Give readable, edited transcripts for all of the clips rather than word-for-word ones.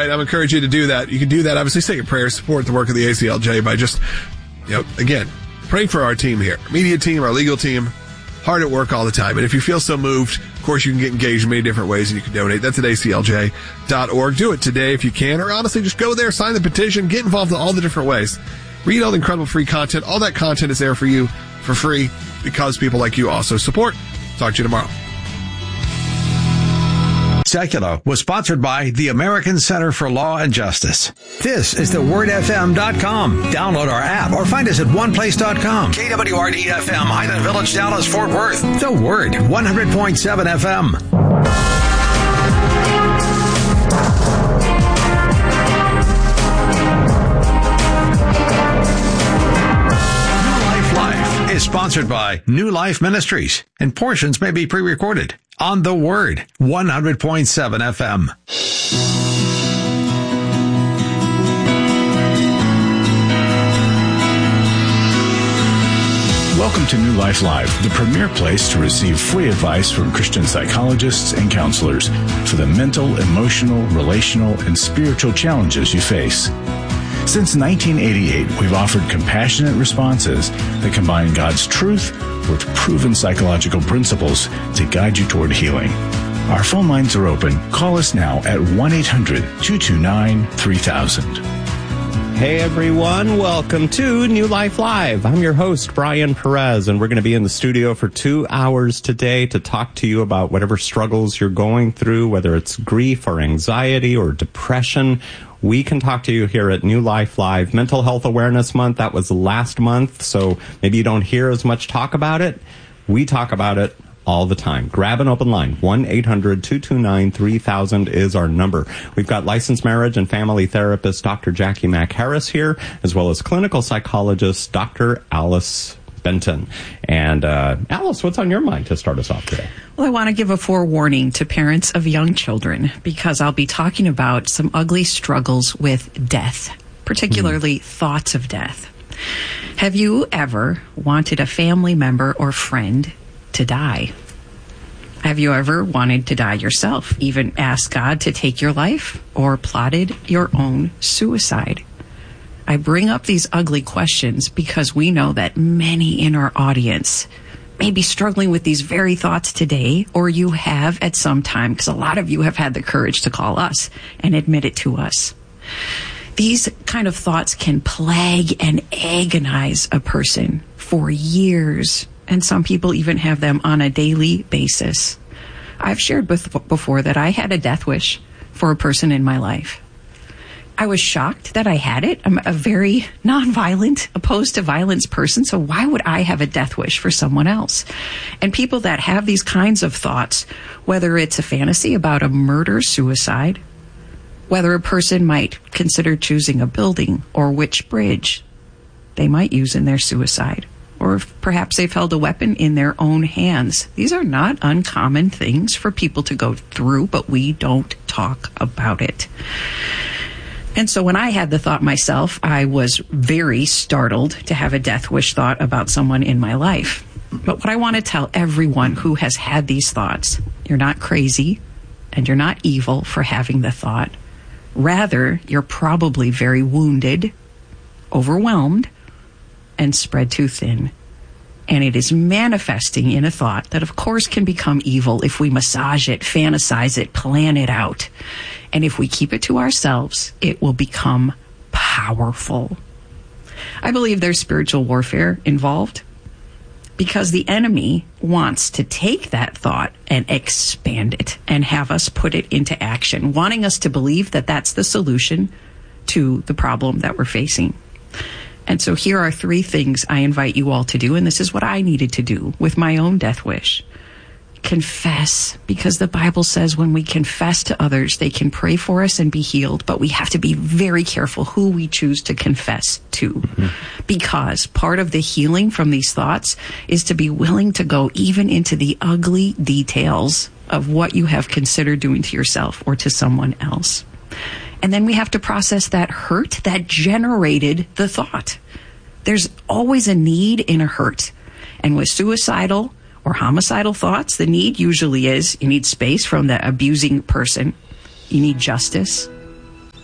right. I'm encouraging you to do that. You can do that. Obviously, say your prayers, support the work of the ACLJ by just, again, praying for our team here. Media team, our legal team, hard at work all the time. And if you feel so moved, of course, you can get engaged in many different ways and you can donate. That's at aclj.org. Do it today if you can, or honestly, just go there, sign the petition, get involved in all the different ways. Read all the incredible free content. All that content is there for you for free because people like you also support. Talk to you tomorrow. Secular was sponsored by the American Center for Law and Justice. This is thewordfm.com. Download our app or find us at oneplace.com. KWRD-FM, Highland Village, Dallas, Fort Worth. The Word, 100.7 FM. Is sponsored by New Life Ministries, and portions may be pre-recorded on The Word, 100.7 FM. Welcome to New Life Live, the premier place to receive free advice from Christian psychologists and counselors for the mental, emotional, relational, and spiritual challenges you face. Since 1988, we've offered compassionate responses that combine God's truth with proven psychological principles to guide you toward healing. Our phone lines are open. Call us now at 1-800-229-3000. Hey everyone, welcome to New Life Live. I'm your host, Brian Perez, and we're going to be in the studio for 2 hours today to talk to you about whatever struggles you're going through, whether it's grief or anxiety or depression. We can talk to you here at New Life Live. Mental Health Awareness Month, that was last month, so maybe you don't hear as much talk about it. We talk about it all the time. Grab an open line. 1-800-229-3000 is our number. We've got licensed marriage and family therapist Dr. Jackie Mack Harris here, as well as clinical psychologist Dr. Alice Benton. And Alice, what's on your mind to start us off today? Well, I want to give a forewarning to parents of young children because I'll be talking about some ugly struggles with death, particularly thoughts of death. Have you ever wanted a family member or friend to die? Have you ever wanted to die yourself, even asked God to take your life, or plotted your own suicide? I bring up these ugly questions because we know that many in our audience may be struggling with these very thoughts today, or you have at some time, because a lot of you have had the courage to call us and admit it to us. These kind of thoughts can plague and agonize a person for years, and some people even have them on a daily basis. I've shared before that I had a death wish for a person in my life. I was shocked that I had it. I'm a very nonviolent, opposed to violence person, so why would I have a death wish for someone else? And people that have these kinds of thoughts, whether it's a fantasy about a murder-suicide, whether a person might consider choosing a building or which bridge they might use in their suicide, or perhaps they've held a weapon in their own hands. These are not uncommon things for people to go through, but we don't talk about it. And so when I had the thought myself, I was very startled to have a death wish thought about someone in my life. But what I want to tell everyone who has had these thoughts, you're not crazy and you're not evil for having the thought. Rather, you're probably very wounded, overwhelmed, and spread too thin. And it is manifesting in a thought that, of course, can become evil if we massage it, fantasize it, plan it out. And if we keep it to ourselves, it will become powerful. I believe there's spiritual warfare involved because the enemy wants to take that thought and expand it and have us put it into action, wanting us to believe that that's the solution to the problem that we're facing. And so here are 3 things I invite you all to do, and this is what I needed to do with my own death wish. Confess, because the Bible says when we confess to others, they can pray for us and be healed, but we have to be very careful who we choose to confess to, because part of the healing from these thoughts is to be willing to go even into the ugly details of what you have considered doing to yourself or to someone else. And then we have to process that hurt that generated the thought. There's always a need in a hurt. And with suicidal or homicidal thoughts, the need usually is you need space from the abusing person. You need justice.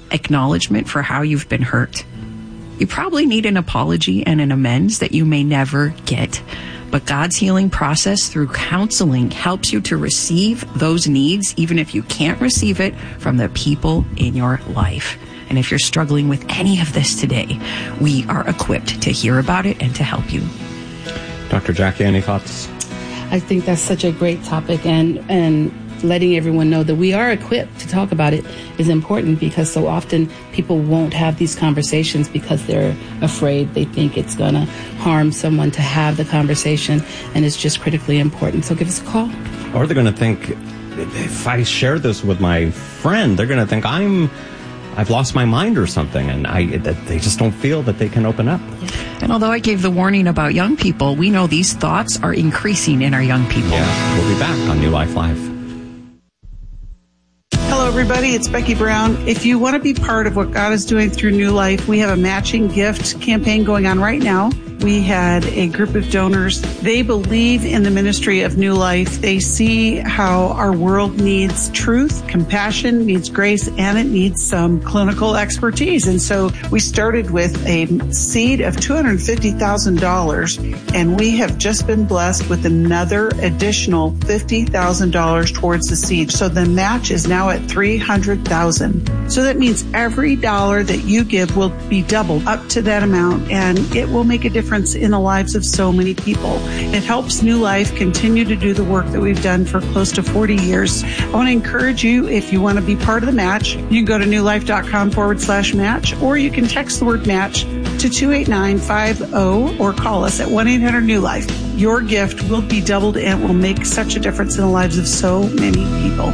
acknowledgement for how you've been hurt. You probably need an apology and an amends that you may never get. But God's healing process through counseling helps you to receive those needs, even if you can't receive it from the people in your life. And if you're struggling with any of this today, we are equipped to hear about it and to help you. Dr. Jackie, any thoughts? I think that's such a great topic, and letting everyone know that we are equipped to talk about it is important, because so often people won't have these conversations because they're afraid. They think it's going to harm someone to have the conversation, and it's just critically important. So give us a call. Or they're going to think, if I share this with my friend, they're going to think I've lost my mind or something, and they just don't feel that they can open up. And although I gave the warning about young people, we know these thoughts are increasing in our young people. Yeah, we'll be back on New Life Live. Hello, everybody. It's Becky Brown. If you want to be part of what God is doing through New Life, we have a matching gift campaign going on right now. We had a group of donors. They believe in the ministry of New Life. They see how our world needs truth, compassion, needs grace, and it needs some clinical expertise. And so we started with a seed of $250,000, and we have just been blessed with another additional $50,000 towards the seed. So the match is now at $300,000. So that means every dollar that you give will be doubled up to that amount, and it will make a difference in the lives of so many people. It helps New Life continue to do the work that we've done for close to 40 years. I want to encourage you, if you want to be part of the match, you can go to newlife.com/match, or you can text the word match to 28950 or call us at 1-800-NEW-LIFE. Your gift will be doubled and will make such a difference in the lives of so many people.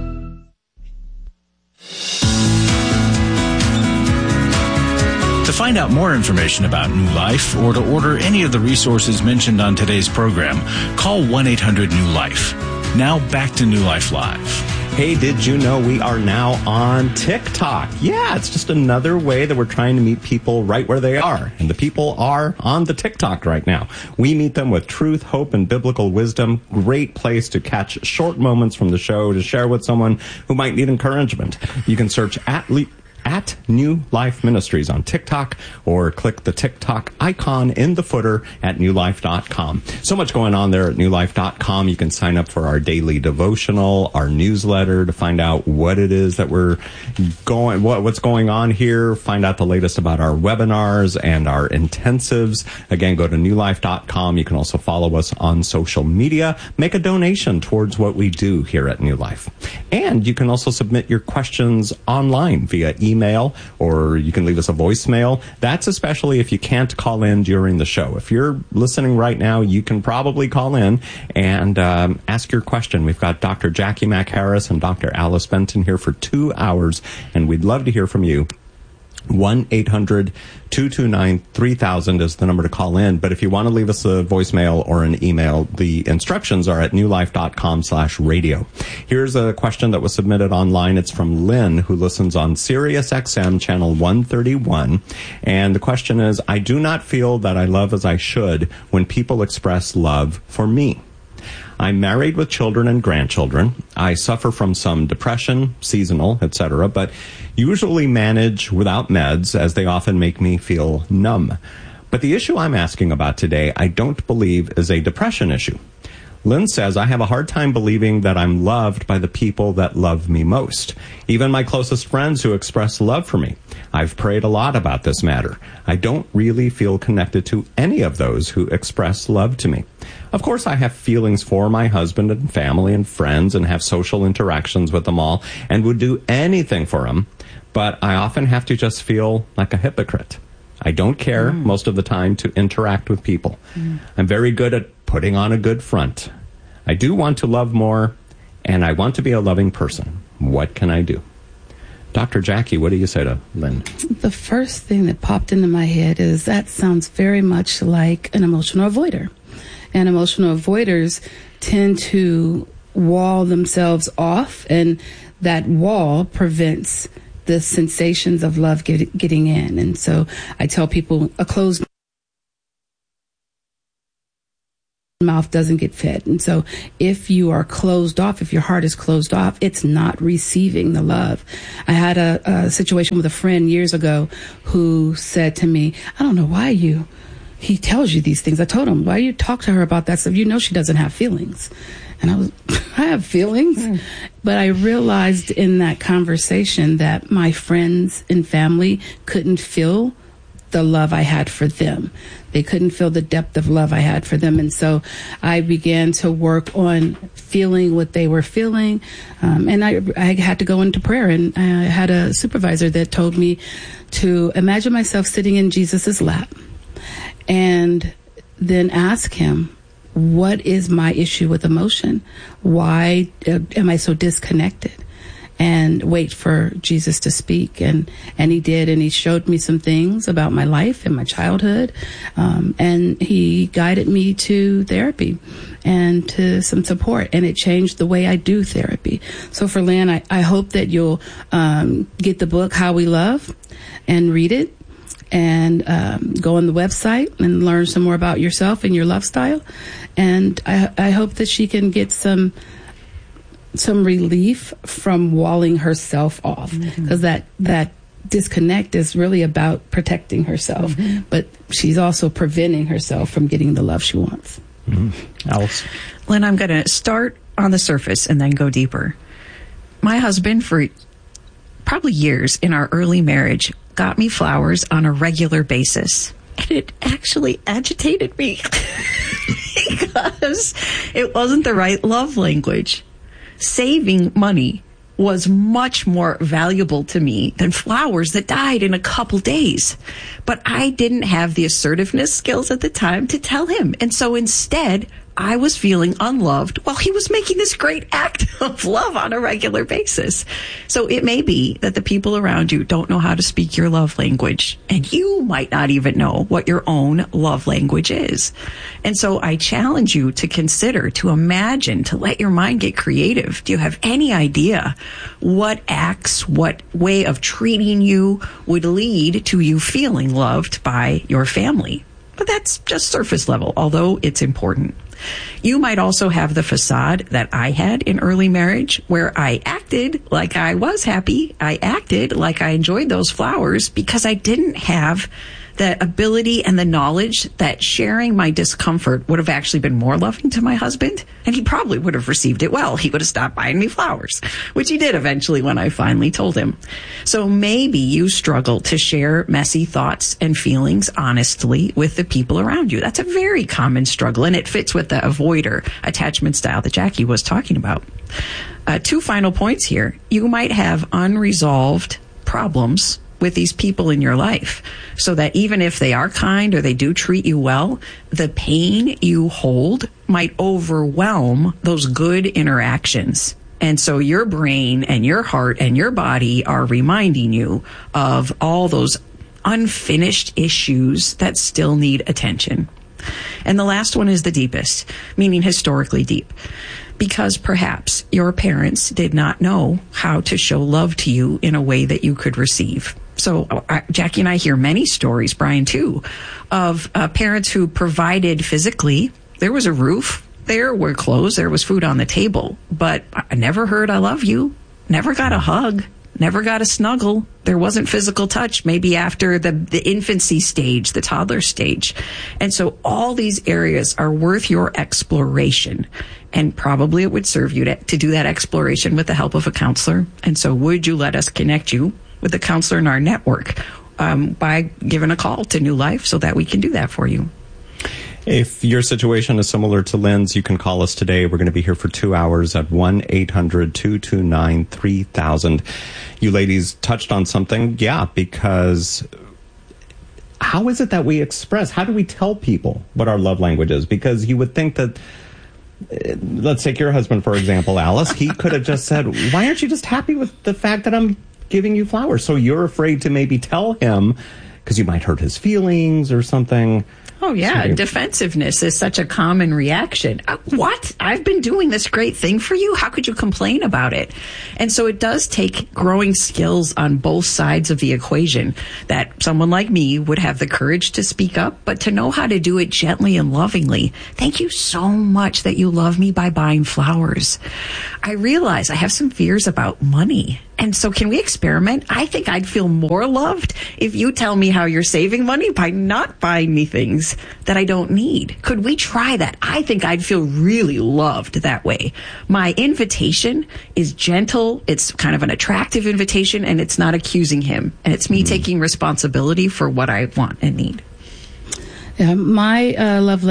To find out more information about New Life or to order any of the resources mentioned on today's program, call 1-800-NEW-LIFE. Now back to New Life Live. Hey, did you know we are now on TikTok? Yeah, it's just another way that we're trying to meet people right where they are. And the people are on the TikTok right now. We meet them with truth, hope, and biblical wisdom. Great place to catch short moments from the show to share with someone who might need encouragement. You can search at New Life Ministries on TikTok, or click the TikTok icon in the footer at newlife.com. So much going on there at newlife.com. You can sign up for our daily devotional, our newsletter, to find out what it is that we're what's going on here, find out the latest about our webinars and our intensives. Again, go to newlife.com. You can also follow us on social media. Make a donation towards what we do here at New Life. And you can also submit your questions online via email, or you can leave us a voicemail. That's especially if you can't call in during the show. If you're listening right now, you can probably call in and ask your question. We've got Dr. Jackie McHarris and Dr. Alice Benton here for 2 hours, and we'd love to hear from you. 1-800-229-3000 is the number to call in. But if you want to leave us a voicemail or an email, the instructions are at newlife.com/radio. Here's a question that was submitted online. It's from Lynn, who listens on Sirius XM channel 131. And the question is, I do not feel that I love as I should when people express love for me. I'm married with children and grandchildren. I suffer from some depression, seasonal, etc., but usually manage without meds, as they often make me feel numb. But the issue I'm asking about today, I don't believe is a depression issue. Lynn says, I have a hard time believing that I'm loved by the people that love me most, even my closest friends who express love for me. I've prayed a lot about this matter. I don't really feel connected to any of those who express love to me. Of course, I have feelings for my husband and family and friends and have social interactions with them all and would do anything for them, but I often have to just feel like a hypocrite. I don't care most of the time to interact with people. I'm very good at putting on a good front. I do want to love more, and I want to be a loving person. What can I do? Dr. Jackie, what do you say to Lynn? The first thing that popped into my head is that sounds very much like an emotional avoider. And emotional avoiders tend to wall themselves off, and that wall prevents the sensations of love getting in. And so I tell people a closed mouth doesn't get fed. And so if you are closed off, if your heart is closed off, it's not receiving the love. I had a situation with a friend years ago who said to me, I don't know why he tells you these things. I told him, why you talk to her about that stuff? You know she doesn't have feelings. And I have feelings. But I realized in that conversation that my friends and family couldn't feel the love I had for them. They couldn't feel the depth of love I had for them. And so I began to work on feeling what they were feeling. And I had to go into prayer. And I had a supervisor that told me to imagine myself sitting in Jesus's lap and then ask him, what is my issue with emotion? Why am I so disconnected? And wait for Jesus to speak. And he did. And he showed me some things about my life and my childhood. And he guided me to therapy and to some support. And it changed the way I do therapy. So for Lynn, I hope that you'll get the book, How We Love, and read it. And go on the website and learn some more about yourself and your love style. And I hope that she can get some relief from walling herself off, because that disconnect is really about protecting herself, but she's also preventing herself from getting the love she wants. Alice? Lynn, I'm going to start on the surface and then go deeper. My husband, for probably years in our early marriage, got me flowers on a regular basis. And it actually agitated me because it wasn't the right love language. Saving money was much more valuable to me than flowers that died in a couple days. But I didn't have the assertiveness skills at the time to tell him. And so instead, I was feeling unloved while he was making this great act of love on a regular basis. So it may be that the people around you don't know how to speak your love language, and you might not even know what your own love language is. And so I challenge you to consider, to imagine, to let your mind get creative. Do you have any idea what acts, what way of treating you would lead to you feeling loved by your family? But that's just surface level, although it's important. You might also have the facade that I had in early marriage, where I acted like I was happy. I acted like I enjoyed those flowers because I didn't have the ability and the knowledge that sharing my discomfort would have actually been more loving to my husband, and he probably would have received it well. He would have stopped buying me flowers, which he did eventually when I finally told him. So maybe you struggle to share messy thoughts and feelings honestly with the people around you. That's a very common struggle, and it fits with the avoider attachment style that Jackie was talking about. 2 final points here. You might have unresolved problems with these people in your life, so that even if they are kind or they do treat you well, the pain you hold might overwhelm those good interactions. And so your brain and your heart and your body are reminding you of all those unfinished issues that still need attention. And the last one is the deepest, meaning historically deep, because perhaps your parents did not know how to show love to you in a way that you could receive. So Jackie and I hear many stories, Brian too, of parents who provided physically. There was a roof, there were clothes, there was food on the table, but I never heard I love you, never got a hug, never got a snuggle. There wasn't physical touch, maybe after the infancy stage, the toddler stage. And so all these areas are worth your exploration. And probably it would serve you to do that exploration with the help of a counselor. And so would you let us connect you with a counselor in our network by giving a call to New Life so that we can do that for you? If your situation is similar to Lynn's, you can call us today. We're going to be here for 2 hours at 1-800-229-3000. You ladies touched on something. Yeah, because how is it that we express? How do we tell people what our love language is? Because you would think that, let's take your husband, for example, Alice. He could have just said, why aren't you just happy with the fact that I'm giving you flowers? So you're afraid to maybe tell him, because you might hurt his feelings or something. Oh, yeah. Defensiveness is such a common reaction. What? I've been doing this great thing for you. How could you complain about it? And so it does take growing skills on both sides of the equation, that someone like me would have the courage to speak up, but to know how to do it gently and lovingly. Thank you so much that you love me by buying flowers. I realize I have some fears about money. And so can we experiment? I think I'd feel more loved if you tell me how you're saving money by not buying me things that I don't need. Could we try that? I think I'd feel really loved that way. My invitation is gentle. It's kind of an attractive invitation, and it's not accusing him. And it's me taking responsibility for what I want and need. Yeah, my love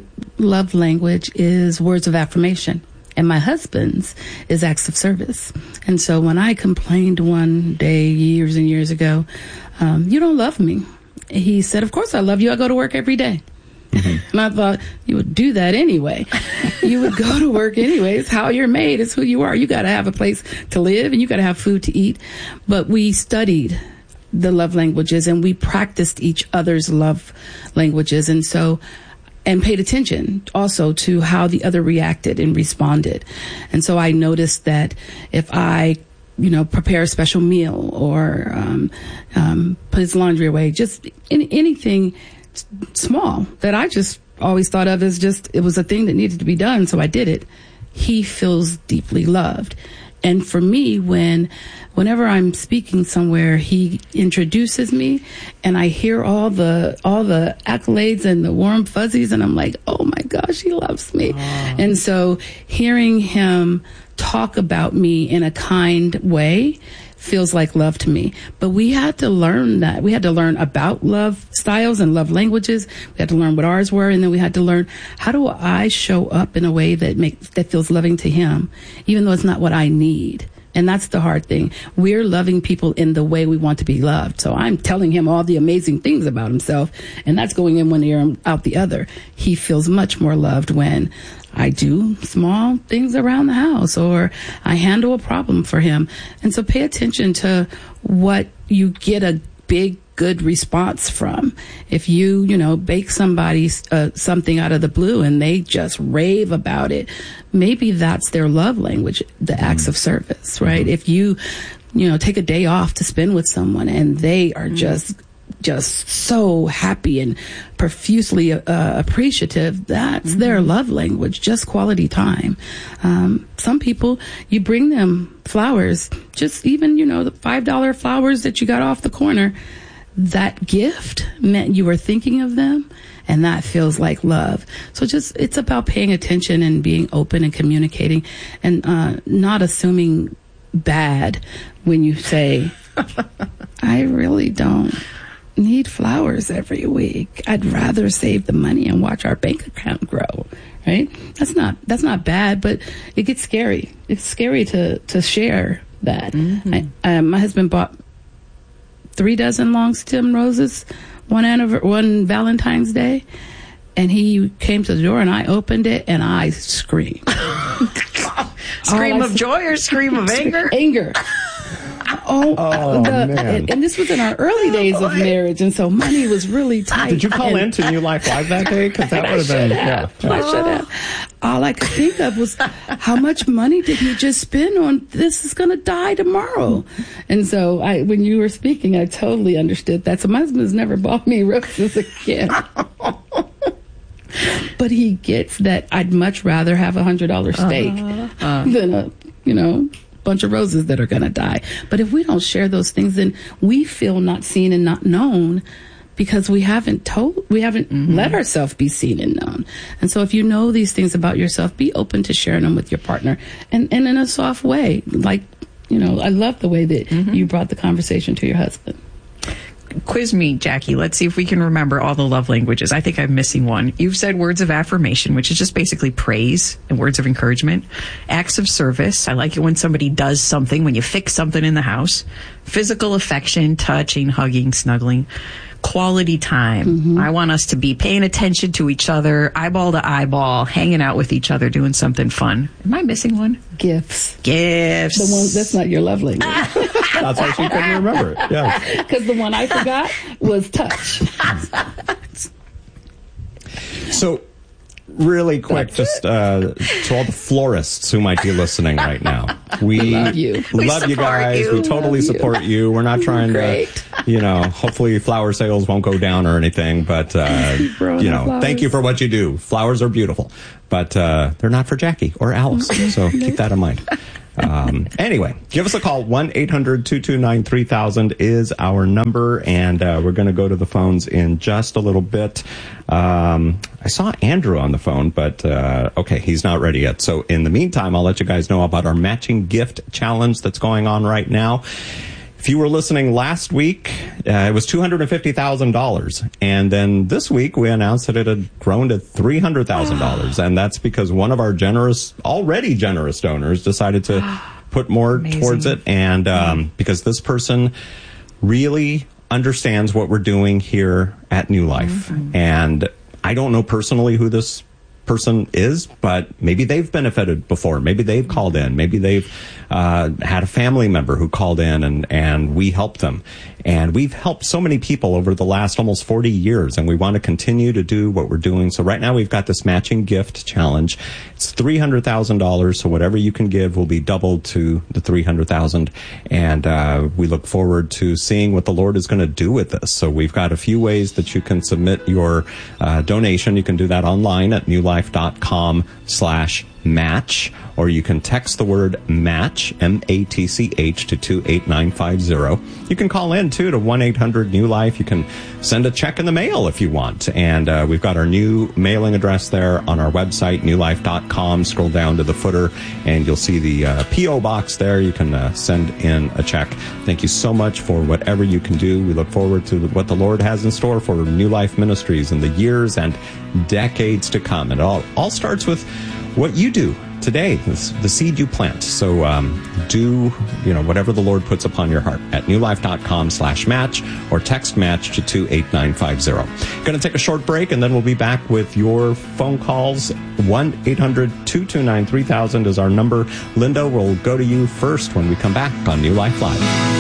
language is words of affirmation. And my husband's is acts of service. And so when I complained one day, years and years ago, you don't love me. He said, of course I love you. I go to work every day. And I thought, you would do that anyway. You would go to work anyway. It's how you're made. It's who you are. You got to have a place to live and you got to have food to eat. But we studied the love languages and we practiced each other's love languages. And so and paid attention also to how the other reacted and responded. And so I noticed that if I, prepare a special meal or put his laundry away, just anything small that I just always thought of as just, it was a thing that needed to be done, so I did it, he feels deeply loved. And for me, whenever I'm speaking somewhere, he introduces me and I hear all the accolades and the warm fuzzies and I'm like, oh my gosh, he loves me. And so hearing him talk about me in a kind way feels like love to me. But we had to learn that. We had to learn about love styles and love languages. We had to learn what ours were, and then we had to learn, how do I show up in a way that feels loving to him, even though it's not what I need. And that's the hard thing. We're loving people in the way we want to be loved. So I'm telling him all the amazing things about himself, and that's going in one ear and out the other. He feels much more loved when I do small things around the house or I handle a problem for him. And so pay attention to what you get a big, good response from. If you bake somebody something out of the blue and they just rave about it, maybe that's their love language, the acts of service, right? If you take a day off to spend with someone and they are just so happy and profusely appreciative, that's their love language, just quality time. Some people, you bring them flowers, just even, the $5 flowers that you got off the corner, that gift meant you were thinking of them, and that feels like love. So it's about paying attention and being open and communicating and not assuming bad when you say, I really don't need flowers every week. I'd rather save the money and watch our bank account grow, right? That's not bad, but it gets scary. It's scary to share that. My husband bought 3 dozen long stem roses one Valentine's Day, and he came to the door and I opened it and I screamed. Scream of joy or scream of anger? Anger. Man. And this was in our early days of marriage, and so money was really tight. Did you call into New Life Live that day? Because that would have been, I should have. All I could think of was, how much money did he just spend on this is going to die tomorrow? And so when you were speaking, I totally understood that. So my husband's never bought me roses again. But he gets that I'd much rather have $100 steak than a, bunch of roses that are going to die. But if we don't share those things, then we feel not seen and not known because we haven't let ourselves be seen and known. And so if you know these things about yourself, be open to sharing them with your partner and in a soft way. Like, I love the way that you brought the conversation to your husband. Quiz me, Jackie. Let's see if we can remember all the love languages. I think I'm missing one. You've said words of affirmation, which is just basically praise and words of encouragement. Acts of service. I like it when somebody does something, when you fix something in the house. Physical affection, touching, hugging, snuggling. Quality time. I want us to be paying attention to each other, eyeball to eyeball, hanging out with each other, doing something fun. Am I missing one? Gifts. The one that's not your love language. That's why she couldn't remember it. Yeah. Because the one I forgot was touch. So, really quick, just to all the florists who might be listening right now. We love you. Love you guys. We totally support you. We're not trying to, hopefully flower sales won't go down or anything, but, thank you for what you do. Flowers are beautiful, but they're not for Jackie or Alice, so keep that in mind. Anyway, give us a call. 1-800-229-3000 is our number, and we're going to go to the phones in just a little bit. I saw Andrew on the phone, but okay, he's not ready yet. So in the meantime, I'll let you guys know about our matching gift challenge that's going on right now. If you were listening last week, it was $250,000. And then this week, we announced that it had grown to $300,000. And that's because one of our already generous donors decided to put more towards it. And because this person really understands what we're doing here at New Life. And I don't know personally who this person is, but maybe they've benefited before. Maybe they've called in. Maybe they've had a family member who called in and we helped them. And we've helped so many people over the last almost 40 years, and we want to continue to do what we're doing. So right now we've got this matching gift challenge. It's $300,000, so whatever you can give will be doubled to the $300,000. And we look forward to seeing what the Lord is going to do with this. So we've got a few ways that you can submit your donation. You can do that online at newlife.com/match, or you can text the word match, MATCH, to 28950. You can call in too to 1-800-NEW-LIFE. You can send a check in the mail if you want. And we've got our new mailing address there on our website, newlife.com. Scroll down to the footer and you'll see the P.O. box there. You can send in a check. Thank you so much for whatever you can do. We look forward to what the Lord has in store for New Life Ministries in the years and decades to come. And it all starts with what you do today, the seed you plant. So do whatever the Lord puts upon your heart at newlife.com/match, or text match to 28950. Going to take a short break, and then we'll be back with your phone calls. 1-800-229-3000 is our number. Linda, we'll go to you first when we come back on New Life Live.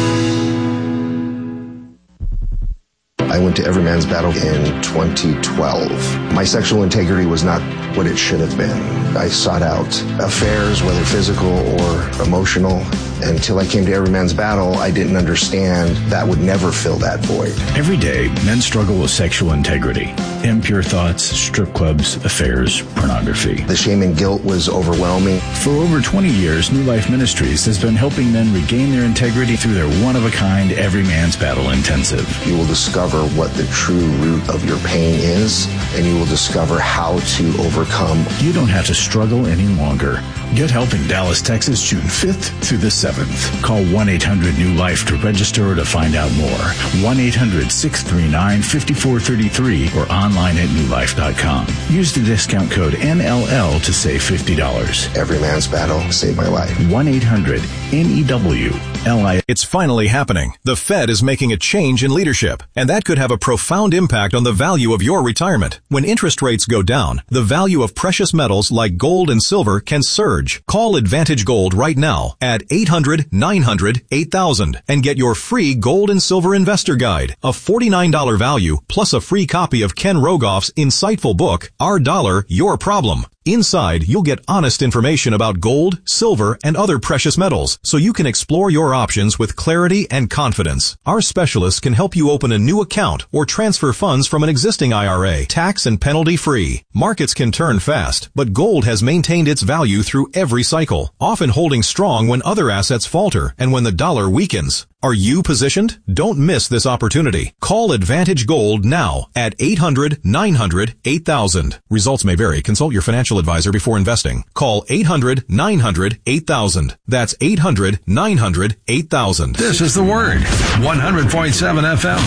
I went to Every Man's Battle in 2012. My sexual integrity was not what it should have been. I sought out affairs, whether physical or emotional. Until I came to Every Man's Battle, I didn't understand that would never fill that void. Every day, men struggle with sexual integrity. Impure thoughts, strip clubs, affairs, pornography. The shame and guilt was overwhelming. For over 20 years, New Life Ministries has been helping men regain their integrity through their one-of-a-kind Every Man's Battle Intensive. You will discover what the true root of your pain is, and you will discover how to overcome. You don't have to struggle any longer. Get help in Dallas, Texas, June 5th through the 7th. Call 1-800-NEW-LIFE to register or to find out more. 1-800-639-5433 or online at newlife.com. Use the discount code NLL to save $50. Every Man's Battle saved my life. 1-800-NEW-LIFE. It's finally happening. The Fed is making a change in leadership, and that could have a profound impact on the value of your retirement. When interest rates go down, the value of precious metals like gold and silver can surge. Call Advantage Gold right now at 800-900-8000 and get your free Gold and Silver Investor Guide, a $49 value plus a free copy of Ken Rogoff's insightful book, Our Dollar, Your Problem. Inside, you'll get honest information about gold, silver, and other precious metals, so you can explore your options with clarity and confidence. Our specialists can help you open a new account or transfer funds from an existing IRA, tax and penalty-free. Markets can turn fast, but gold has maintained its value through every cycle, often holding strong when other assets falter and when the dollar weakens. Are you positioned? Don't miss this opportunity. Call Advantage Gold now at 800-900-8000. Results may vary. Consult your financial advisor before investing. Call 800-900-8000. That's 800-900-8000. This is The Word, 100.7 FM.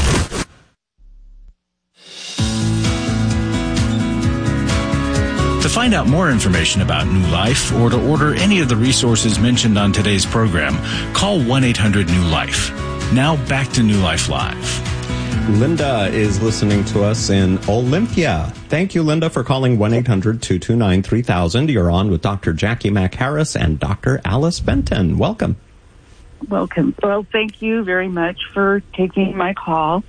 To find out more information about New Life or to order any of the resources mentioned on today's program, call 1-800-NEW-LIFE. Now back to New Life Live. Linda is listening to us in Olympia. Thank you, Linda, for calling 1-800-229-3000. You're on with Dr. Jackie McHarris and Dr. Alice Benton. Welcome. Welcome. Well, thank you very much for taking my call.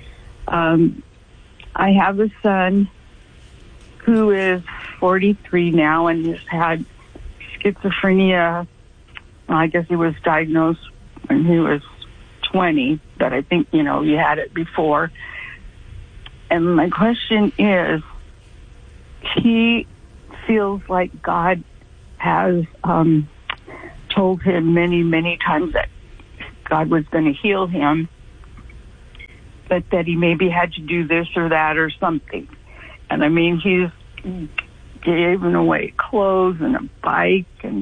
I have a son who is 43 now and has had schizophrenia. Well, I guess he was diagnosed when he was 20, but I think, he had it before. And my question is, he feels like God has told him many, many times that God was going to heal him, but that he maybe had to do this or that or something. And I mean, he's giving away clothes and a bike, and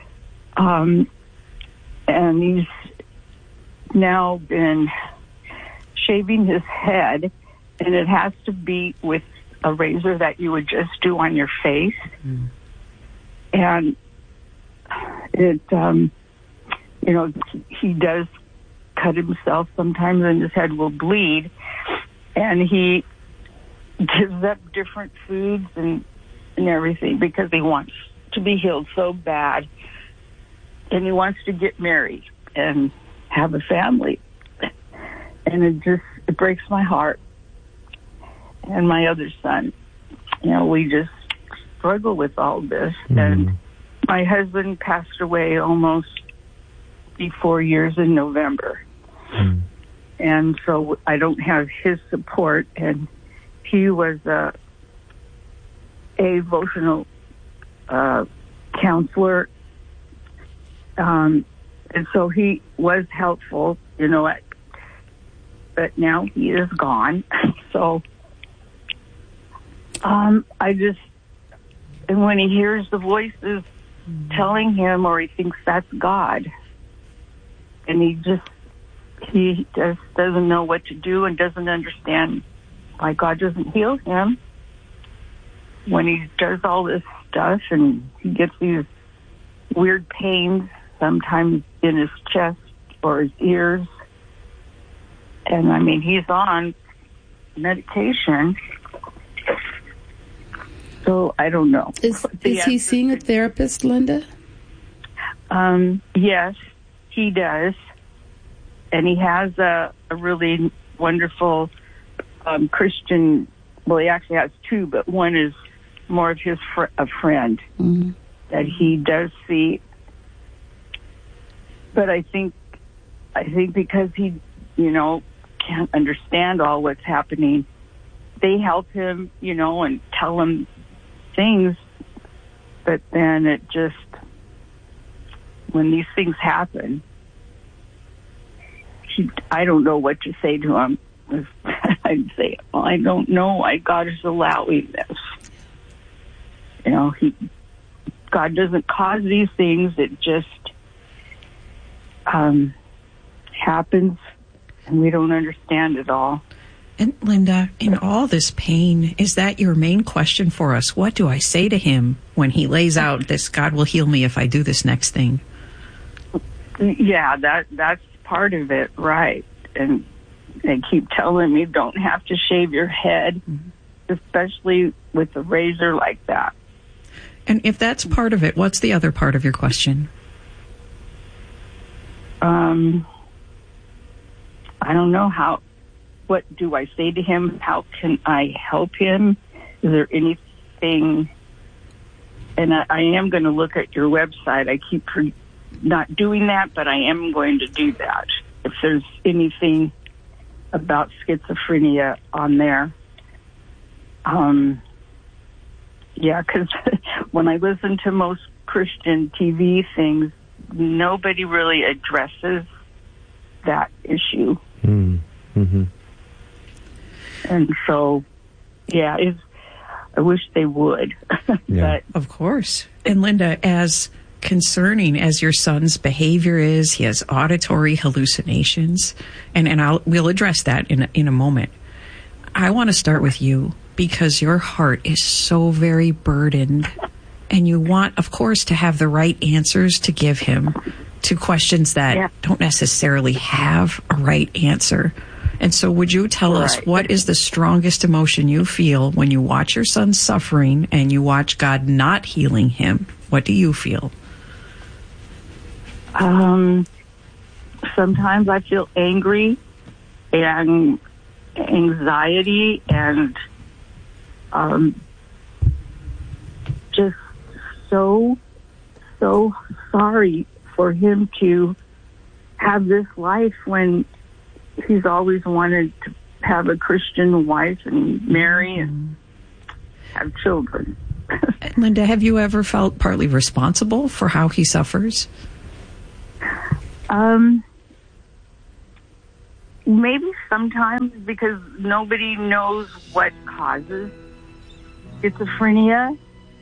he's now been shaving his head, and it has to be with a razor that you would just do on your face. And it, he does cut himself sometimes and his head will bleed, and he gives up different foods and everything because he wants to be healed so bad, and he wants to get married and have a family. And it breaks my heart. And my other son, we just struggle with all this. And my husband passed away almost 4 years in November. And so I don't have his support. And he was a emotional counselor. And so he was helpful, but now he is gone. So and when he hears the voices telling him, or he thinks that's God, and he just doesn't know what to do and doesn't understand why God doesn't heal him when he does all this stuff, and he gets these weird pains sometimes in his chest or his ears. And I mean, he's on medication. So I don't know. Is he seeing a therapist, Linda? Yes, he does. And he has a really wonderful Christian, well, he actually has two, but one is more of a friend that he does see. But I think because he, can't understand all what's happening, they help him, and tell him things, but then it just, when these things happen, I don't know what to say to him. I'd say, I don't know why God is allowing this. God doesn't cause these things. It just happens, and we don't understand it all. And Linda, in all this pain, is that your main question for us? What do I say to him when he lays out this, God will heal me if I do this next thing? Yeah, that's part of it, right. And they keep telling me don't have to shave your head, especially with a razor like that. And if that's part of it, what's the other part of your question? I don't know what do I say to him? How can I help him? Is there anything? And I am going to look at your website. I keep not doing that, but I am going to do that. If there's anything about schizophrenia on there. Yeah, because when I listen to most Christian TV things, nobody really addresses that issue. Mm-hmm. And so, yeah, I wish they would. But of course. And Linda, as concerning as your son's behavior is, he has auditory hallucinations, and we'll address that in a moment. I want to start with you because your heart is so very burdened, and you want, of course, to have the right answers to give him to questions that don't necessarily have a right answer. And so would you tell us what is the strongest emotion you feel when you watch your son suffering and you watch God not healing him? What do you feel? sometimes I feel angry and anxiety and just so sorry for him to have this life when he's always wanted to have a Christian wife and marry and have children. Linda, have you ever felt partly responsible for how he suffers? Maybe sometimes, because nobody knows what causes schizophrenia.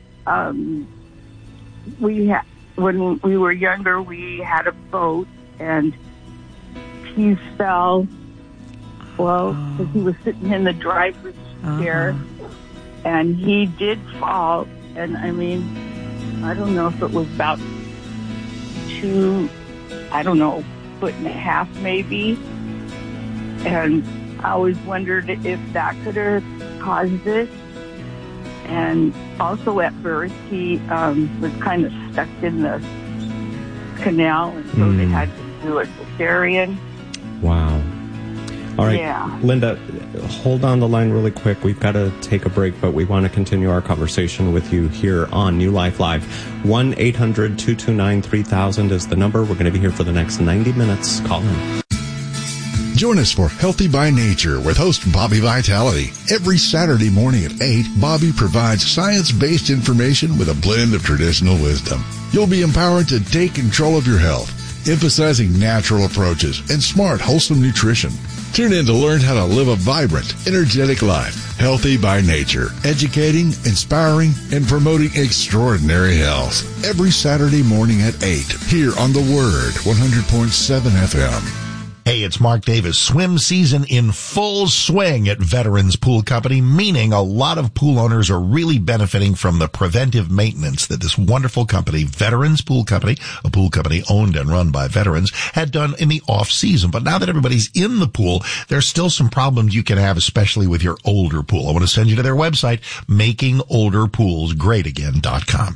When we were younger, we had a boat, and he fell. Well, because he was sitting in the driver's chair, and he did fall. And I mean, I don't know if it was about 2, foot and a half maybe. And I always wondered if that could have caused it. And also at birth, he was kind of stuck in the canal, and so they had to do a cesarean. Wow. All right, yeah. Linda, hold on the line really quick. We've got to take a break, but we want to continue our conversation with you here on New Life Live. 1-800-229-3000 is the number. We're going to be here for the next 90 minutes. Call in. Join us for Healthy by Nature with host Bobby Vitality. Every Saturday morning at 8, Bobby provides science-based information with a blend of traditional wisdom. You'll be empowered to take control of your health, emphasizing natural approaches and smart, wholesome nutrition. Tune in to learn how to live a vibrant, energetic life. Healthy by Nature, educating, inspiring, and promoting extraordinary health. Every Saturday morning at 8, here on The Word, 100.7 FM. Hey, it's Mark Davis. Swim season in full swing at Veterans Pool Company, meaning a lot of pool owners are really benefiting from the preventive maintenance that this wonderful company, Veterans Pool Company, a pool company owned and run by veterans, had done in the off season. But now that everybody's in the pool, there's still some problems you can have, especially with your older pool. I want to send you to their website, makingolderpoolsgreatagain.com.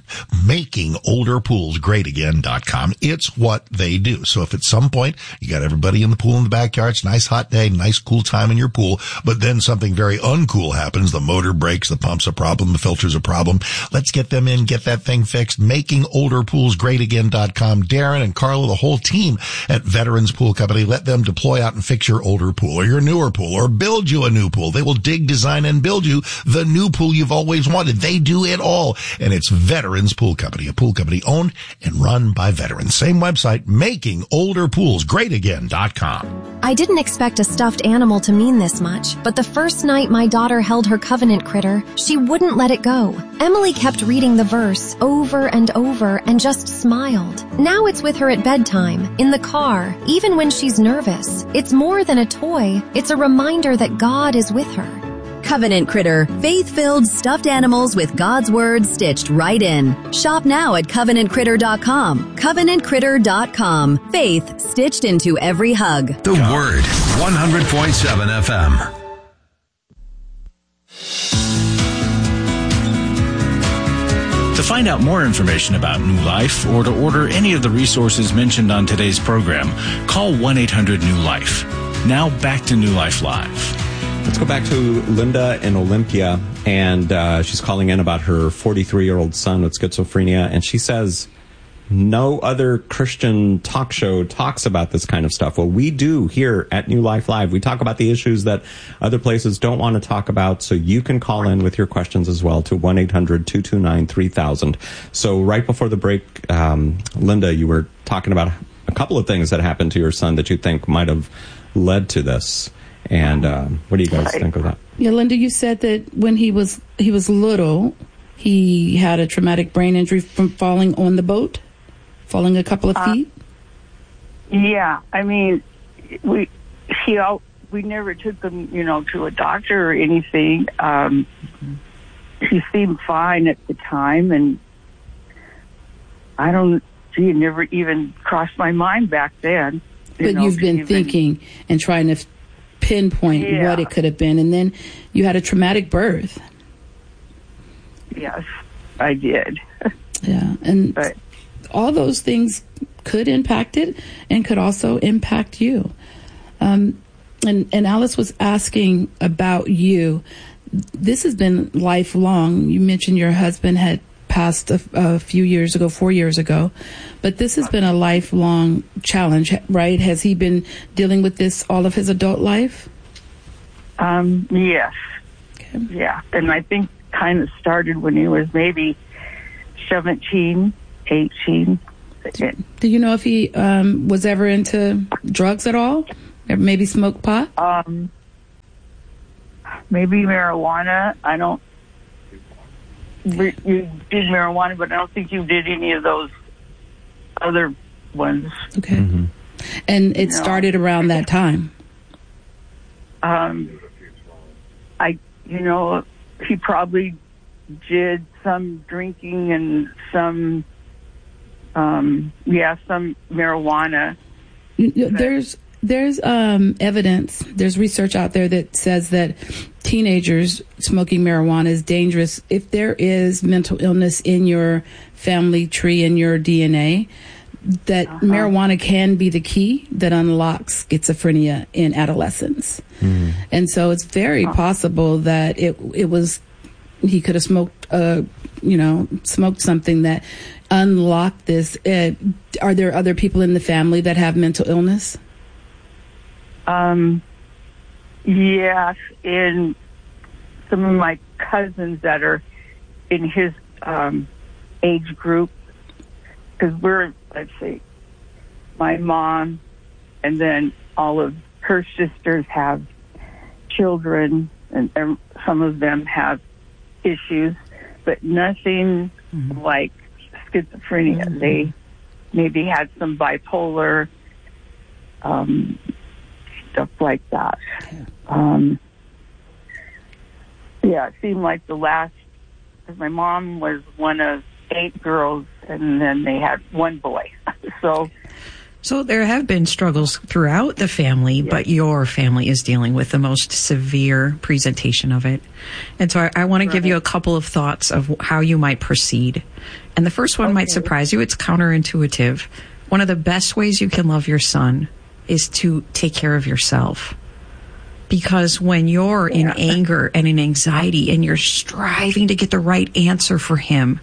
Makingolderpoolsgreatagain.com. It's what they do. So if at some point you got everybody in the pool in the backyard, it's a nice hot day, nice cool time in your pool, but then something very uncool happens, the motor breaks, the pump's a problem, the filter's a problem, let's get them in, get that thing fixed. Makingolderpoolsgreatagain.com. Darren and Carla, the whole team at Veterans Pool Company, let them deploy out and fix your older pool or your newer pool or build you a new pool. They will dig, design, and build you the new pool you've always wanted. They do it all, and it's Veterans Pool Company, a pool company owned and run by veterans. Same website, makingolderpoolsgreatagain.com. I didn't expect a stuffed animal to mean this much, but the first night my daughter held her covenant critter, she wouldn't let it go. Emily kept reading the verse over and over and just smiled. Now it's with her at bedtime, in the car, even when she's nervous. It's more than a toy. It's a reminder that God is with her. Covenant Critter, faith-filled stuffed animals with God's Word stitched right in. Shop now at CovenantCritter.com. CovenantCritter.com. Faith stitched into every hug. The Word, 100.7 FM. To find out more information about New Life or to order any of the resources mentioned on today's program, call 1-800-NEW-LIFE. Now back to New Life Live. Let's go back to Linda in Olympia, and she's calling in about her 43-year-old son with schizophrenia, and she says no other Christian talk show talks about this kind of stuff. Well, we do here at New Life Live. We talk about the issues that other places don't want to talk about, so you can call in with your questions as well to 1-800-229-3000. So right before the break, Linda, you were talking about a couple of things that happened to your son that you think might have led to this. And what do you guys think of that? Yeah, Linda, you said that when he was little, he had a traumatic brain injury from falling on the boat, falling a couple of feet. Yeah, I mean, we never took him, to a doctor or anything. He seemed fine at the time, and it never even crossed my mind back then. But you've been thinking and trying to pinpoint what it could have been, and then you had a traumatic birth. Yes, I did. Yeah, and all those things could impact it and could also impact you. And Alice was asking about you. This has been lifelong. You mentioned your husband had passed a few years ago, 4 years ago, but this has been a lifelong challenge, right? Has he been dealing with this all of his adult life? Yes. Okay. Yeah. And I think kind of started when he was maybe 17, 18. Do you know if he was ever into drugs at all? Or maybe smoked pot? Maybe marijuana. I don't. You did marijuana, but I don't think you did any of those other ones. Okay. Mm-hmm. And it started around that time. He probably did some drinking and some marijuana. There's evidence, there's research out there that says that teenagers smoking marijuana is dangerous. If there is mental illness in your family tree, in your DNA, that marijuana can be the key that unlocks schizophrenia in adolescence. Mm. And so it's very possible that he could have smoked something that unlocked this. Are there other people in the family that have mental illness? Yes, in some of my cousins that are in his age group, because let's see, my mom and then all of her sisters have children, and some of them have issues, but nothing like schizophrenia. Mm-hmm. They maybe had some bipolar, stuff like that. It seemed like because my mom was one of 8 girls, and then they had one boy. So there have been struggles throughout the family, but your family is dealing with the most severe presentation of it. And so I want to give you a couple of thoughts of how you might proceed. And the first one might surprise you. It's counterintuitive. One of the best ways you can love your son is to take care of yourself. Because when you're in anger and in anxiety and you're striving to get the right answer for him,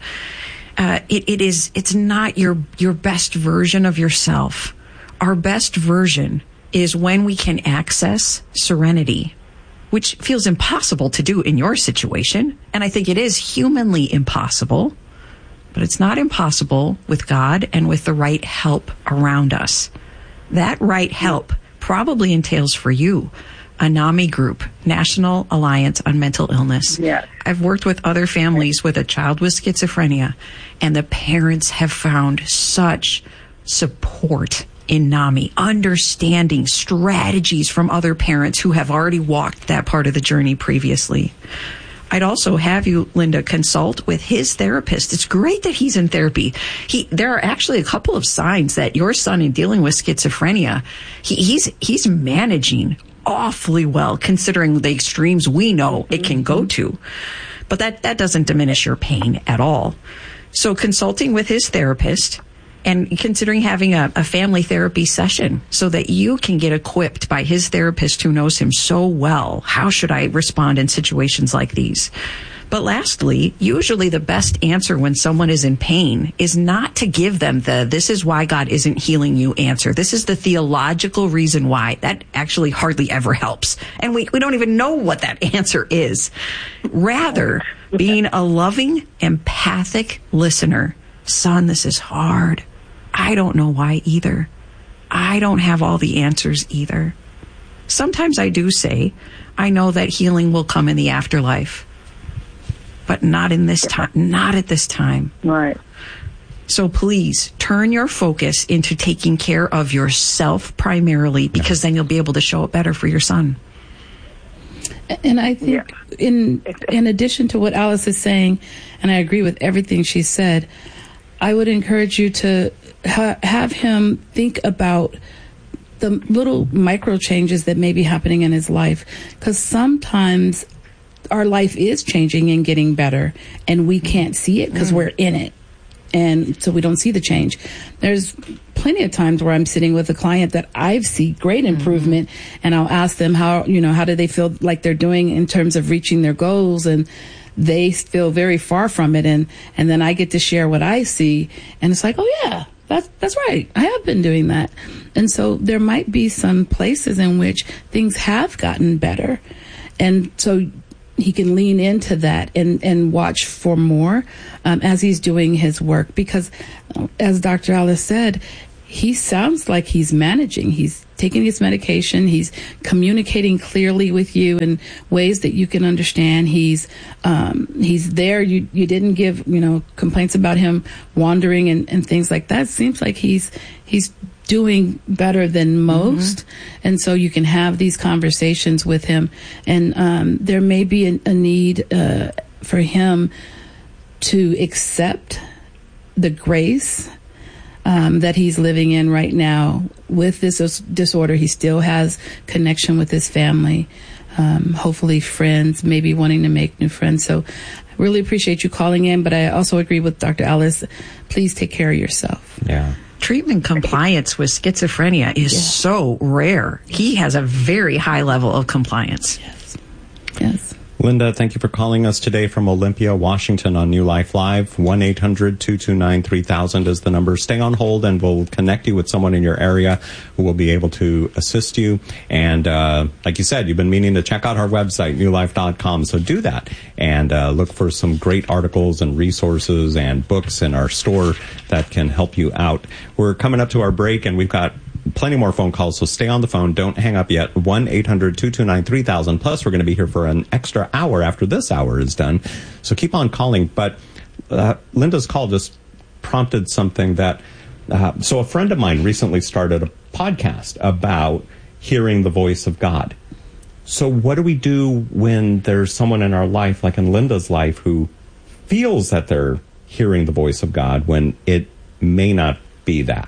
it's not your best version of yourself. Our best version is when we can access serenity, which feels impossible to do in your situation. And I think it is humanly impossible, but it's not impossible with God and with the right help around us. That right help probably entails for you a NAMI group, National Alliance on Mental Illness. Yes. I've worked with other families with a child with schizophrenia, and the parents have found such support in NAMI, understanding strategies from other parents who have already walked that part of the journey previously. I'd also have you, Linda, consult with his therapist. It's great that he's in therapy. There are actually a couple of signs that your son, in dealing with schizophrenia, he's managing awfully well, considering the extremes we know it can go to. But that doesn't diminish your pain at all. So consulting with his therapist and considering having a family therapy session so that you can get equipped by his therapist who knows him so well. How should I respond in situations like these? But lastly, usually the best answer when someone is in pain is not to give them this is why God isn't healing you answer. This is the theological reason why. That actually hardly ever helps. And we don't even know what that answer is. Rather, being a loving, empathic listener. Son, this is hard. I don't know why either. I don't have all the answers either. Sometimes I do say, I know that healing will come in the afterlife. But not in this time, not at this time. Right. So please turn your focus into taking care of yourself primarily, because then you'll be able to show up better for your son. And I think in addition to what Alice is saying, and I agree with everything she said, I would encourage you to have him think about the little micro changes that may be happening in his life. Because sometimes our life is changing and getting better, and we can't see it because we're in it. And so we don't see the change. There's plenty of times where I'm sitting with a client that I see great improvement, and I'll ask them how do they feel like they're doing in terms of reaching their goals, and they feel very far from it. And then I get to share what I see, and it's like, oh yeah, that's right. I have been doing that. And so there might be some places in which things have gotten better. And so he can lean into that and watch for more as he's doing his work. Because as Dr. Alice said, he sounds like he's managing. He's taking his medication. He's communicating clearly with you in ways that you can understand. He's there. You didn't give, complaints about him wandering and things like that. It seems like he's doing better than most. And so you can have these conversations with him. And there may be a need for him to accept the grace that he's living in right now. With this disorder, he still has connection with his family, hopefully friends, maybe wanting to make new friends. So I really appreciate you calling in, but I also agree with Dr. Alice. Please take care of yourself. Yeah. Treatment compliance with schizophrenia is so rare. He has a very high level of compliance. Yes. Linda, thank you for calling us today from Olympia, Washington on New Life Live. 1-800-229-3000 is the number. Stay on hold and we'll connect you with someone in your area who will be able to assist you. And like you said, you've been meaning to check out our website, newlife.com. So do that and look for some great articles and resources and books in our store that can help you out. We're coming up to our break and we've got plenty more phone calls, so stay on the phone. Don't hang up yet. 1-800-229-3000. Plus, we're going to be here for an extra hour after this hour is done. So keep on calling. But Linda's call just prompted something that... so a friend of mine recently started a podcast about hearing the voice of God. So what do we do when there's someone in our life, like in Linda's life, who feels that they're hearing the voice of God when it may not be that?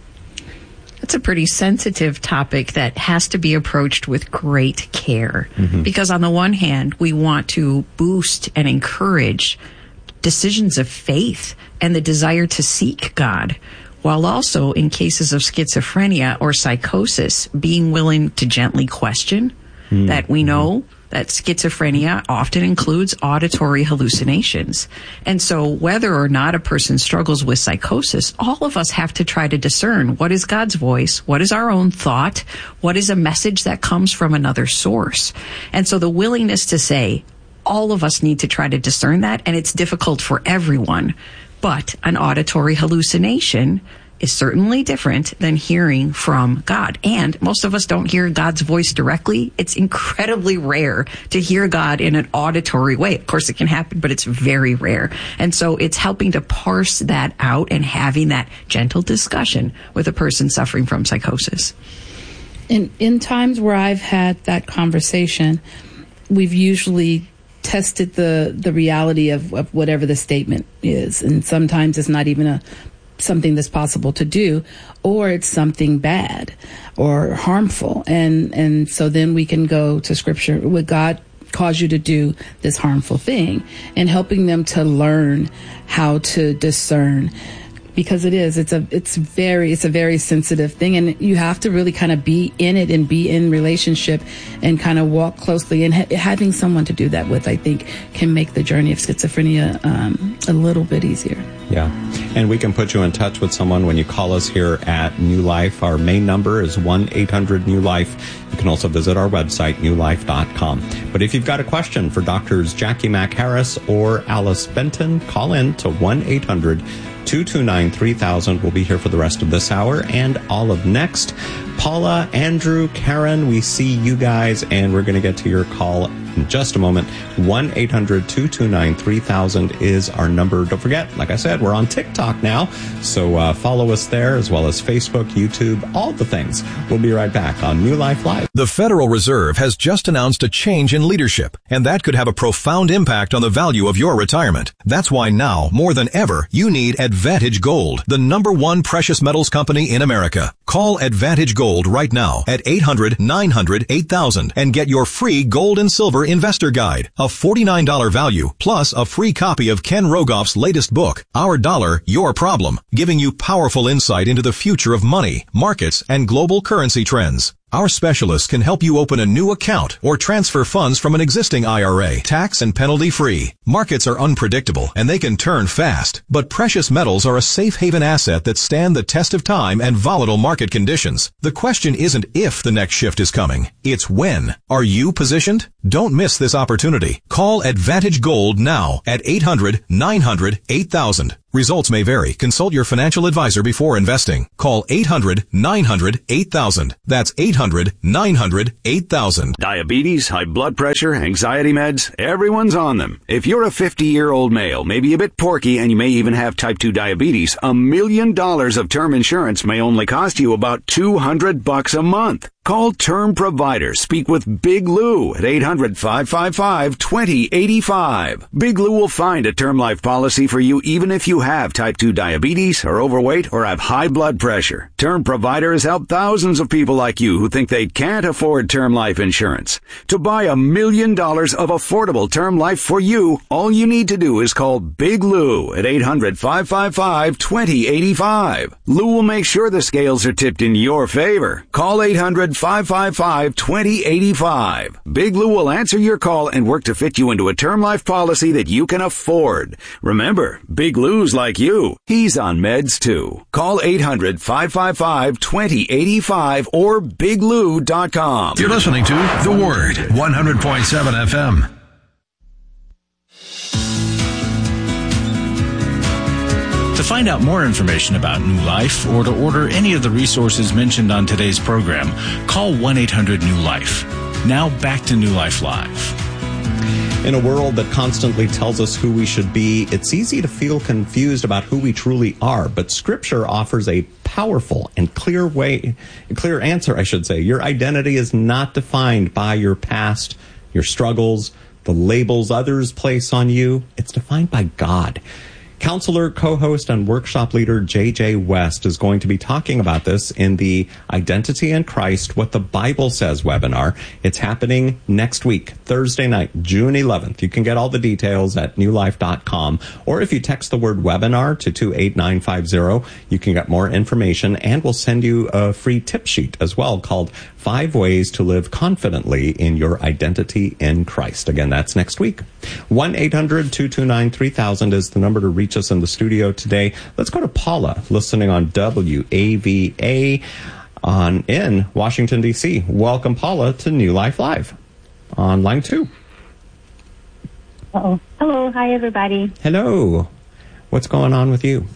It's a pretty sensitive topic that has to be approached with great care. Because on the one hand, we want to boost and encourage decisions of faith and the desire to seek God, while also, in cases of schizophrenia or psychosis, being willing to gently question that we know that schizophrenia often includes auditory hallucinations. And so whether or not a person struggles with psychosis, all of us have to try to discern what is God's voice, what is our own thought, what is a message that comes from another source. And so the willingness to say, all of us need to try to discern that, and it's difficult for everyone. But an auditory hallucination is certainly different than hearing from God. And most of us don't hear God's voice directly. It's incredibly rare to hear God in an auditory way. Of course, it can happen, but it's very rare. And so it's helping to parse that out and having that gentle discussion with a person suffering from psychosis. In times where I've had that conversation, we've usually tested the reality of whatever the statement is. And sometimes it's not even something that's possible to do, or it's something bad or harmful. And so then we can go to scripture. Would God cause you to do this harmful thing? And helping them to learn how to discern, because it's a very sensitive thing, and you have to really kind of be in it and be in relationship and kind of walk closely, and having someone to do that with, I think, can make the journey of schizophrenia a little bit easier. Yeah. And we can put you in touch with someone when you call us here at New Life. Our main number is 1-800-NEW-LIFE. You can also visit our website, newlife.com. But if you've got a question for Doctors Jackie Mack Harris or Alice Benton, call in to 1-800-229-3000. We'll be here for the rest of this hour and all of next. Paula, Andrew, Karen, we see you guys, and we're going to get to your call in just a moment. 1-800-229-3000 is our number. Don't forget, like I said, we're on TikTok now, so follow us there, as well as Facebook, YouTube, all the things. We'll be right back on New Life Live. The Federal Reserve has just announced a change in leadership, and that could have a profound impact on the value of your retirement. That's why now, more than ever, you need Advantage Gold, the #1 precious metals company in America. Call Advantage Gold Gold right now at 800-900-8000 and get your free Gold and Silver Investor Guide, a $49 value, plus a free copy of Ken Rogoff's latest book, Our Dollar, Your Problem, giving you powerful insight into the future of money, markets, and global currency trends. Our specialists can help you open a new account or transfer funds from an existing IRA, tax and penalty free. Markets are unpredictable and they can turn fast, but precious metals are a safe haven asset that stand the test of time and volatile market conditions. The question isn't if the next shift is coming, it's when. Are you positioned? Don't miss this opportunity. Call Advantage Gold now at 800-900-8000. Results may vary. Consult your financial advisor before investing. Call 800-900-8000. That's 800-900-8000. Diabetes, high blood pressure, anxiety meds, everyone's on them. If you're a 50-year-old male, maybe a bit porky, and you may even have type 2 diabetes, $1 million of term insurance may only cost you about $200 a month. Call Term Provider. Speak with Big Lou at 800-555-2085. Big Lou will find a term life policy for you even if you have type 2 diabetes, are overweight, or have high blood pressure. Term Provider has helped thousands of people like you who think they can't afford term life insurance. To buy $1 million of affordable term life for you, all you need to do is call Big Lou at 800-555-2085. Lou will make sure the scales are tipped in your favor. Call 800-555-2085. Big Lou will answer your call and work to fit you into a term life policy that you can afford. Remember, Big Lou's like you. He's on meds too. Call 800-555-2085 or biglou.com. You're listening to The Word, 100.7 FM. To find out more information about New Life or to order any of the resources mentioned on today's program, call 1-800-NEW-LIFE. Now back to New Life Live. In a world that constantly tells us who we should be, it's easy to feel confused about who we truly are, but Scripture offers a powerful and clear answer, I should say. Your identity is not defined by your past, your struggles, the labels others place on you. It's defined by God. Counselor, co-host, and workshop leader J.J. West is going to be talking about this in the Identity in Christ, What the Bible Says webinar. It's happening next week, Thursday night, June 11th. You can get all the details at newlife.com, or if you text the word webinar to 28950, you can get more information, and we'll send you a free tip sheet as well called 5 Ways to Live Confidently in Your Identity in Christ. Again, that's next week. 1-800-229-3000 is the number to reach us in the studio today. Let's go to Paula, listening on WAVA in Washington, D.C. Welcome, Paula, to New Life Live on line 2. Uh-oh. Hello. Hi, everybody. Hello. What's going on with you?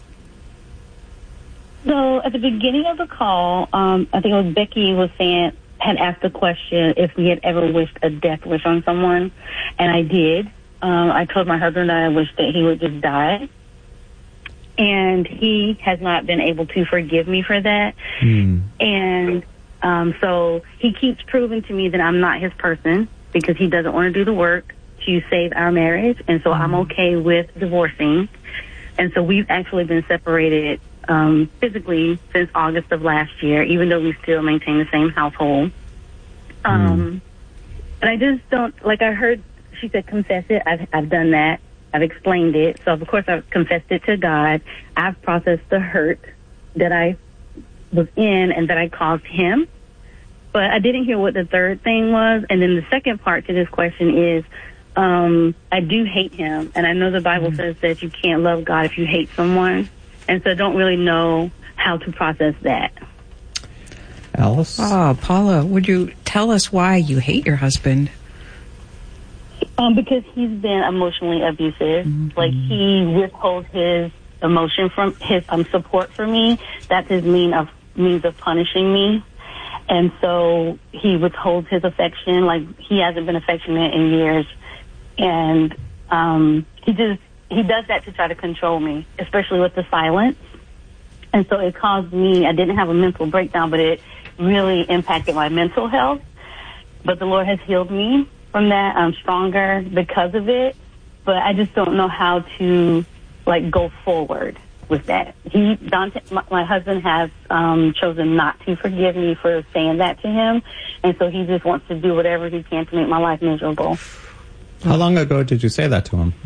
So at the beginning of the call, I think it was Becky had asked the question if we had ever wished a death wish on someone, and I did. I told my husband that I wished that he would just die, and he has not been able to forgive me for that. And so he keeps proving to me that I'm not his person because he doesn't want to do the work to save our marriage, and so I'm okay with divorcing. And so we've actually been separated physically since August of last year, even though we still maintain the same household. And I just don't, like I heard, she said, confess it. I've done that. I've explained it. So, of course, I've confessed it to God. I've processed the hurt that I was in and that I caused him. But I didn't hear what the third thing was. And then the second part to this question is, I do hate him. And I know the Bible says that you can't love God if you hate someone. And so I don't really know how to process that. Alice? Oh, Paula, would you tell us why you hate your husband? Because he's been emotionally abusive. Like, he withholds his emotion from his support for me. That's his means of punishing me. And so he withholds his affection. Like, he hasn't been affectionate in years. And he does that to try to control me, especially with the silence. And so it caused me, I didn't have a mental breakdown, but it really impacted my mental health. But the Lord has healed me from that. I'm stronger because of it. But I just don't know how to, go forward. with that. Dante, my husband has chosen not to forgive me for saying that to him, and so he just wants to do whatever he can to make my life miserable. How long ago did you say that to him?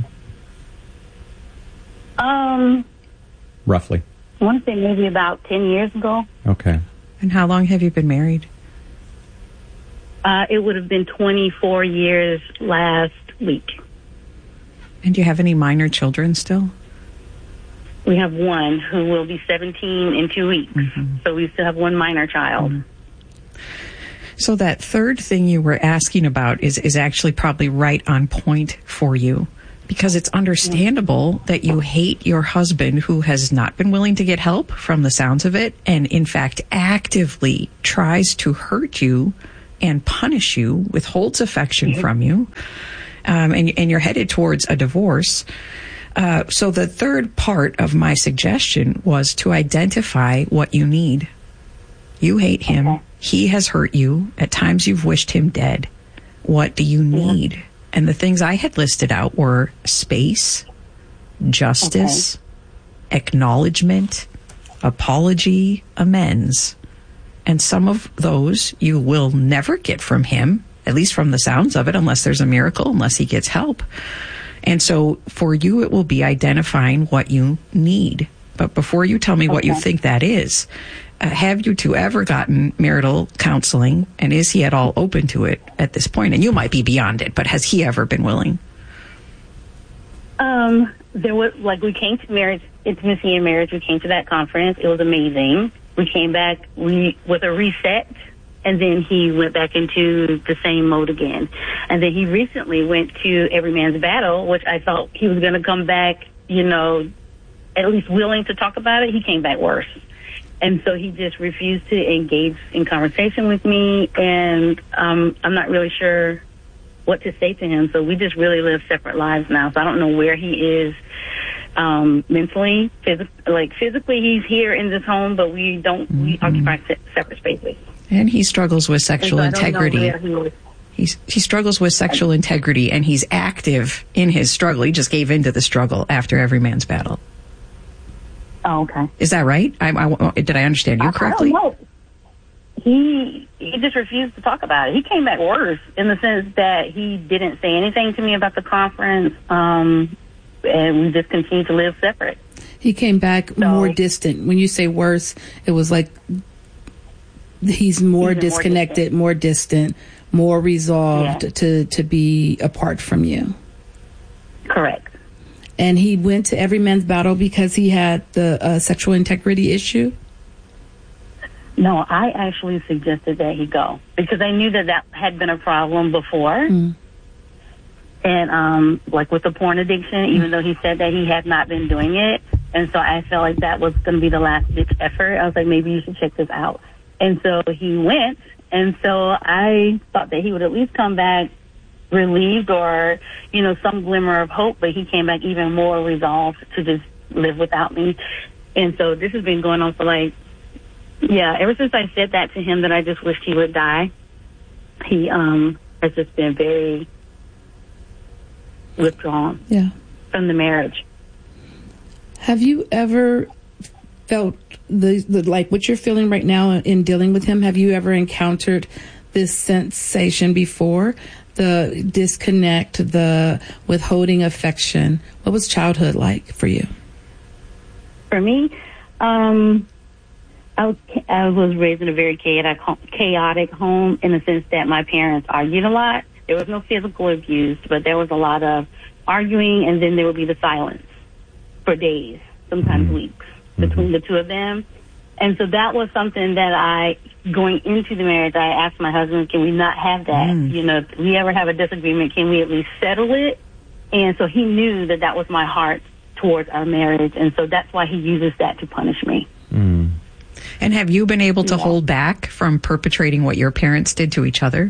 Roughly. I want to say maybe about 10 years ago. Okay. And how long have you been married? It would have been 24 years last week. And do you have any minor children still? We have one who will be 17 in 2 weeks. Mm-hmm. So we still have one minor child. Mm-hmm. So that third thing you were asking about is actually probably right on point for you, because it's understandable that you hate your husband who has not been willing to get help from the sounds of it, and in fact actively tries to hurt you and punish you, withholds affection from you, and you're headed towards a divorce. So the third part of my suggestion was to identify what you need. You hate him. Okay. He has hurt you. At times you've wished him dead. What do you need? And the things I had listed out were space, justice, acknowledgement, apology, amends. And some of those you will never get from him, at least from the sounds of it, unless there's a miracle, unless he gets help. And so for you, it will be identifying what you need. But before you tell me what you think that is, have you two ever gotten marital counseling? And is he at all open to it at this point? And you might be beyond it, but has he ever been willing? There was, we came to marriage, intimacy and marriage. We came to that conference. It was amazing. We came back with a reset, and then he went back into the same mode again. And then he recently went to Every Man's Battle, which I thought he was going to come back, at least willing to talk about it. He came back worse. And so he just refused to engage in conversation with me, and I'm not really sure what to say to him. So we just really live separate lives now. So I don't know where he is mentally, physically he's here in this home, but we occupy separate spaces. And he struggles with sexual integrity. He struggles with sexual integrity, and he's active in his struggle. He just gave into the struggle after Every Man's Battle. Oh, okay. Is that right? Did I understand you correctly? I don't know. He just refused to talk about it. He came back worse in the sense that he didn't say anything to me about the conference, and we just continued to live separate. He came back more distant. When you say worse, it was like he's more disconnected, more distant, more resolved to be apart from you. Correct. And he went to Every Man's Battle because he had the sexual integrity issue? No, I actually suggested that he go because I knew that had been a problem before. Mm. And with the porn addiction, even though he said that he had not been doing it. And so I felt like that was going to be the last-ditch effort. I was like, maybe you should check this out. And so he went. And so I thought that he would at least come back relieved or, some glimmer of hope, but he came back even more resolved to just live without me. And so this has been going on for ever since I said that to him that I just wished he would die. He has just been very withdrawn from the marriage. Have you ever felt the what you're feeling right now in dealing with him? Have you ever encountered this sensation before? The disconnect, the withholding affection. What was childhood like for you? For me, I was raised in a very chaotic home in the sense that my parents argued a lot. There was no physical abuse, but there was a lot of arguing, and then there would be the silence for days, sometimes weeks, between the two of them. And so that was something that going into the marriage, I asked my husband, can we not have that? If we ever have a disagreement, can we at least settle it? And so he knew that was my heart towards our marriage. And so that's why he uses that to punish me. Mm. And have you been able to hold back from perpetrating what your parents did to each other?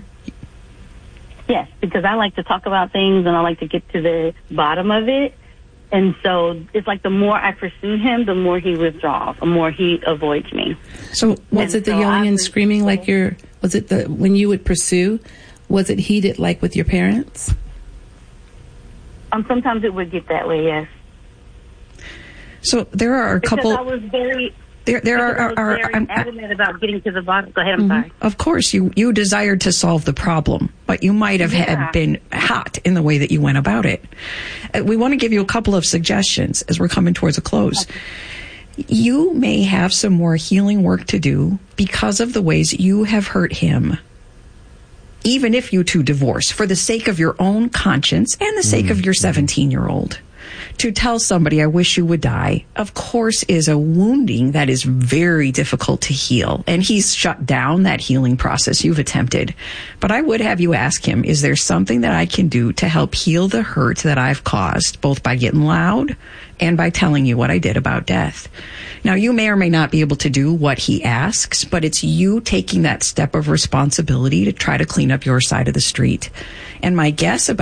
Yes, because I like to talk about things and I like to get to the bottom of it. And so it's like the more I pursue him, the more he withdraws, the more he avoids me. So was it the yelling and screaming when you would pursue, was it heated like with your parents? Sometimes it would get that way, yes. So there are a couple. Because I was very. There are I'm adamant about getting to the bottom. Go ahead. I'm sorry. Of course, you desired to solve the problem, but you might have had been hot in the way that you went about it. We want to give you a couple of suggestions as we're coming towards a close. You may have some more healing work to do because of the ways you have hurt him. Even if you two divorce, for the sake of your own conscience and the sake of your 17-year-old. To tell somebody, I wish you would die, of course, is a wounding that is very difficult to heal. And he's shut down that healing process you've attempted. But I would have you ask him, is there something that I can do to help heal the hurt that I've caused, both by getting loud and by telling you what I did about death? Now, you may or may not be able to do what he asks, but it's you taking that step of responsibility to try to clean up your side of the street. And my guess about